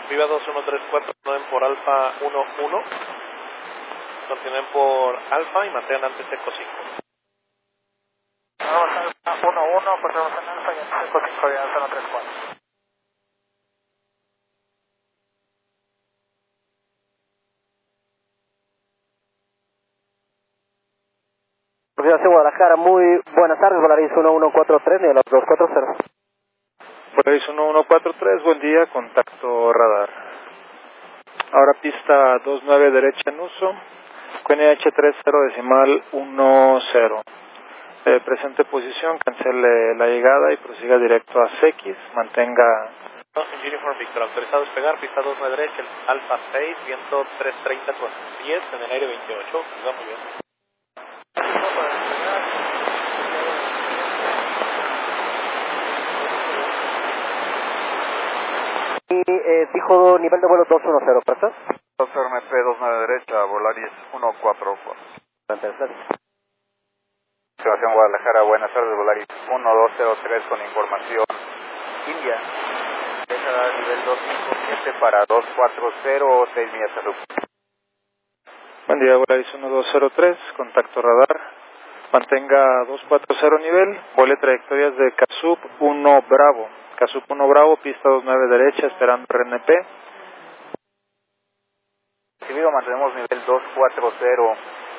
Viva 2134, continúen por Alfa 11. Continúen por Alfa y mantengan antes Eco 5. Vamos Alfa 11, pasamos en Alfa y antes Eco 5 de 034. Aviación Guadalajara, muy buenas tardes, Volaris 1143 y a los 240. Volaris 1143, buen día, contacto radar. Ahora pista 29 derecha en uso, QNH 30.10. Presente posición, cancele la llegada y prosiga directo a CX, mantenga... Uniform Victor, autorizado a despegar, pista 29 derecha, Alfa 6, viento 330 con 10 en el aire 28, va muy bien. Y dijo nivel de vuelo 210, ¿correcto? RNP 29 derecha, Volaris 144. Observación Guadalajara, buenas tardes, Volaris 1203 con información India. Deja dar nivel 257 para 240 o 6 millas de luz. Buen día, Volaris 1203, contacto radar. Mantenga 240 nivel, vuele trayectorias de Casup 1 Bravo. Casup 1 Bravo, pista 29 derecha, esperando RNP. Recibido, mantenemos nivel 240.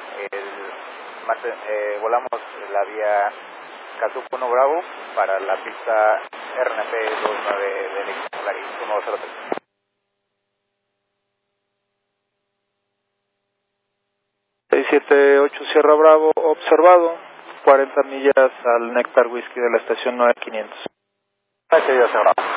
Volamos la vía Casup 1 Bravo para la pista RNP 29 derecha, Volaris 103. 678 Sierra Bravo, observado, 40 millas al Nectar Whisky de la estación 9500. Querido Sierra Bravo.